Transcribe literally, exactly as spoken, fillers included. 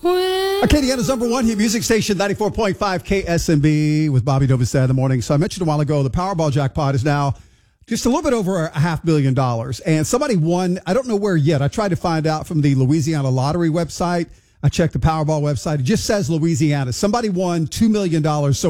Acadiana's number one hit music station, ninety-four point five K S M B with Bobby Novosad in the morning. So I mentioned a while ago, the Powerball jackpot is now just a little bit over a half million dollars. And somebody won, I don't know where yet. I tried to find out from the Louisiana Lottery website. I checked the Powerball website. It just says Louisiana. Somebody won two million dollars. So